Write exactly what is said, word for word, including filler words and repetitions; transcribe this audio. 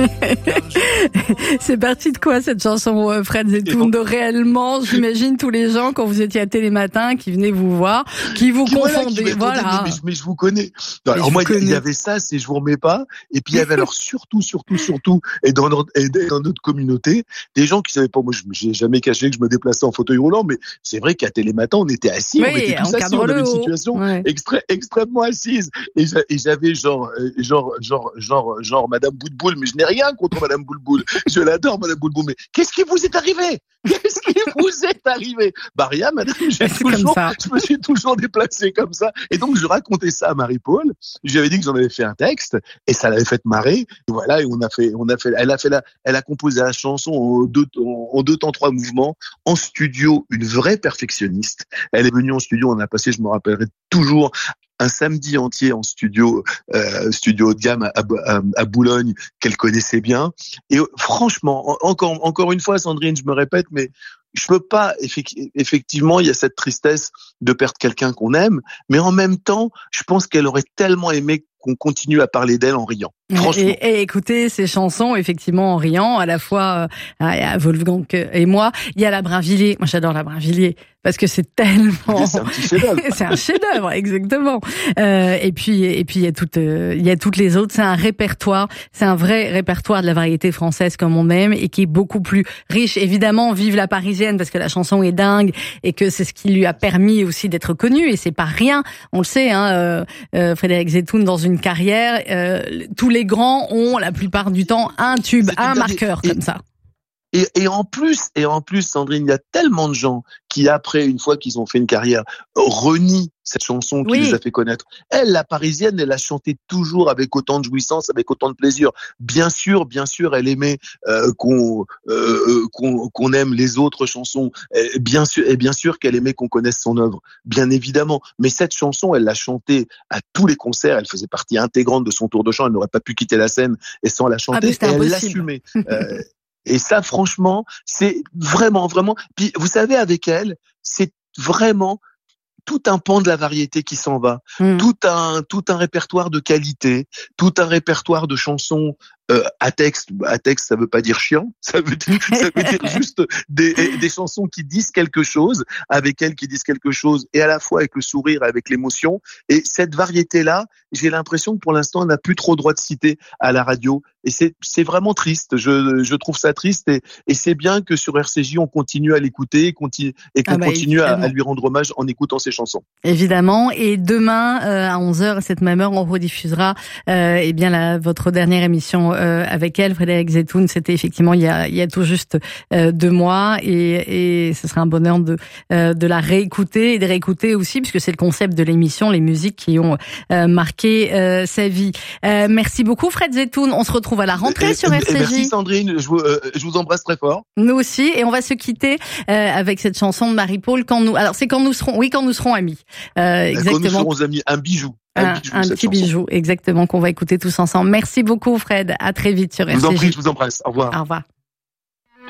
C'est parti de quoi cette chanson, Fred Zetoun? De réellement, j'imagine, tous les gens quand vous étiez à Télématin qui venaient vous voir, qui vous qui confondaient. Voilà. voilà. Mais, mais, mais je vous connais. Non, alors moi, il y avait ça, c'est je vous remets pas. Et puis il y avait alors surtout, surtout, surtout, et dans notre, et dans notre communauté, des gens qui savaient pas. Moi, je j'ai jamais caché que je me déplaçais en fauteuil roulant, mais c'est vrai qu'à Télématin, on était assis, oui, on était tous assis, on avait une situation ouais. extré, extrêmement assise. Et j'avais genre, genre, genre, genre, genre, Madame Boutboul, mais je n'ai rien contre Madame Boutboul. Je l'adore, Madame Boutboul, mais qu'est-ce qui vous est arrivé? Qu'est-ce qui vous est arrivé? Bah rien, Madame, j'ai toujours, je me suis toujours déplacé comme ça. Et donc, je racontais ça à Marie-Paul. Je lui avais dit que j'en avais fait un texte, et ça l'avait fait marrer. Et voilà, et on a fait, on a fait, elle a fait la, elle a composé la chanson en deux, en deux temps, trois mouvements, en studio, une vraie perfectionniste. Elle est venue en studio, on a passé, je me rappellerai toujours, un samedi entier en studio, euh, studio haut de gamme à, à, à Boulogne, qu'elle connaissait bien. Et franchement, encore, encore une fois, Sandrine, je me répète, mais je peux pas, effectivement, il y a cette tristesse de perdre quelqu'un qu'on aime, mais en même temps, je pense qu'elle aurait tellement aimé qu'on continue à parler d'elle en riant. Franchement. Et, et écouter ces chansons, effectivement, en riant, à la fois euh, à Wolfgang et moi. Il y a la Brinvilliers. Moi, j'adore la Brinvilliers parce que c'est tellement. C'est un petit chef-d'œuvre. C'est un chef-d'œuvre, exactement. Euh, et puis, et puis il y a toutes, euh, il y a toutes les autres. C'est un répertoire. C'est un vrai répertoire de la variété française comme on aime et qui est beaucoup plus riche. Évidemment, vive la Parisienne parce que la chanson est dingue et que c'est ce qui lui a permis aussi d'être connue. Et c'est pas rien. On le sait, hein. Euh, euh, Frédéric Zetoun dans une carrière, euh, tous les grands ont la plupart du temps un tube, un marqueur comme ça. Et, et en plus, et en plus, Sandrine, il y a tellement de gens qui, après, une fois qu'ils ont fait une carrière, renient cette chanson qui oui. les a fait connaître. Elle, la Parisienne, elle a chanté toujours avec autant de jouissance, avec autant de plaisir. Bien sûr, bien sûr, elle aimait euh, qu'on, euh, qu'on qu'on aime les autres chansons. Et bien sûr, et bien sûr qu'elle aimait qu'on connaisse son œuvre, bien évidemment. Mais cette chanson, elle l'a chantée à tous les concerts. Elle faisait partie intégrante de son tour de chant. Elle n'aurait pas pu quitter la scène et sans la chanter. Ah, et elle l'assumait. euh, Et ça, franchement, c'est vraiment, vraiment. Puis, vous savez, avec elle, c'est vraiment tout un pan de la variété qui s'en va, mmh. tout un tout un répertoire de qualité, tout un répertoire de chansons euh, à texte. À texte, ça veut pas dire chiant, ça veut dire, ça veut dire juste des, des chansons qui disent quelque chose, avec elles qui disent quelque chose, et à la fois avec le sourire, avec l'émotion. Et cette variété-là, j'ai l'impression que pour l'instant, on n'a plus trop droit de citer à la radio. Et c'est c'est vraiment triste. Je je trouve ça triste et et c'est bien que sur R C J on continue à l'écouter, continue et qu'on ah bah, continue à, à lui rendre hommage en écoutant ses chansons. Évidemment. Et demain euh, à onze heures à cette même heure, on rediffusera euh, eh bien la votre dernière émission euh, avec elle, Frédéric Zetoun. C'était effectivement il y a il y a tout juste euh, deux mois et et ce sera un bonheur de euh, de la réécouter et de réécouter aussi puisque c'est le concept de l'émission, les musiques qui ont euh, marqué euh, sa vie. Euh, merci beaucoup Fred Zetoun. On se retrouve à la rentrée et, sur R C J. Merci Sandrine, je vous, euh, je vous embrasse très fort. Nous aussi, et on va se quitter euh, avec cette chanson de Marie-Paul. Quand nous, alors c'est quand nous serons, oui, quand nous serons amis. Euh, exactement. Quand nous serons amis, un bijou. Un, un, bijou, un petit chanson. bijou, exactement, qu'on va écouter tous ensemble. Merci beaucoup Fred. À très vite sur R C J. Je vous en prie, je vous embrasse. Au revoir. Au revoir.